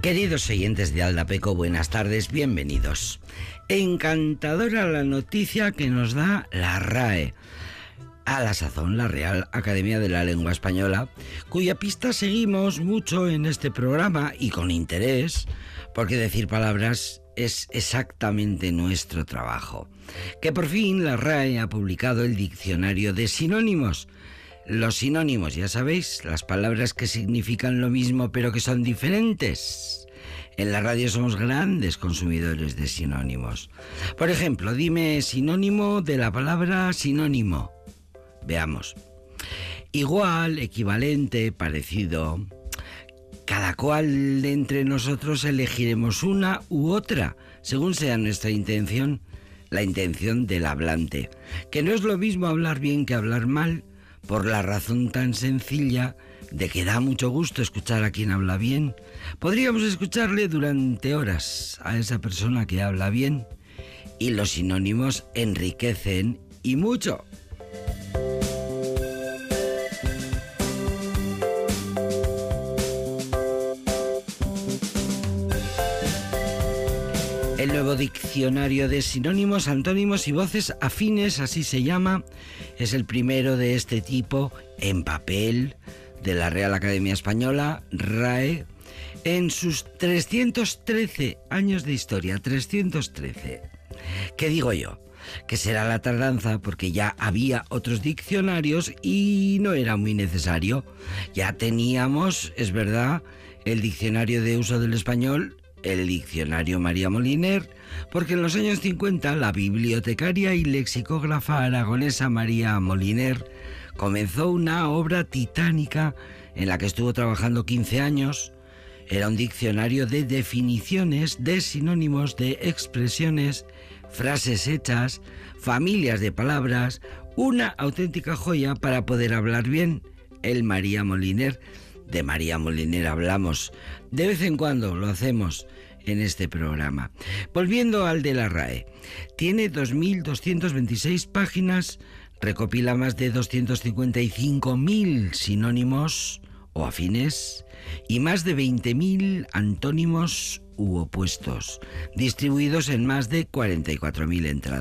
Queridos oyentes de Aldapeco, buenas tardes, bienvenidos. Encantadora la noticia que nos da la RAE, a la sazón la Real Academia de la Lengua Española, cuya pista seguimos mucho en este programa y con interés, porque decir palabras es exactamente nuestro trabajo. Que por fin la RAE ha publicado el diccionario de sinónimos. Los sinónimos, ya sabéis, las palabras que significan lo mismo pero que son diferentes. En la radio somos grandes consumidores de sinónimos. Por ejemplo, dime sinónimo de la palabra sinónimo. Veamos. Igual, equivalente, parecido. Cada cual de entre nosotros elegiremos una u otra, según sea nuestra intención, la intención del hablante. Que no es lo mismo hablar bien que hablar mal, por la razón tan sencilla de que da mucho gusto escuchar a quien habla bien. Podríamos escucharle durante horas a esa persona que habla bien, y los sinónimos enriquecen y mucho. El nuevo diccionario de sinónimos, antónimos y voces afines, así se llama, es el primero de este tipo en papel de la Real Academia Española, RAE, en sus 313 años de historia, 313. ¿Qué digo yo? Que será la tardanza porque ya había otros diccionarios y no era muy necesario. Ya teníamos, es verdad, el diccionario de uso del español, el diccionario María Moliner, porque en los años 50 la bibliotecaria y lexicógrafa aragonesa María Moliner comenzó una obra titánica en la que estuvo trabajando 15 años. Era un diccionario de definiciones, de sinónimos, de expresiones, frases hechas, familias de palabras, una auténtica joya para poder hablar bien. El María Moliner. De María Moliner hablamos de vez en cuando, lo hacemos en este programa. Volviendo al de la RAE, tiene 2.226 páginas, recopila más de 255.000 sinónimos o afines y más de 20.000 antónimos u opuestos, distribuidos en más de 44.000 entradas.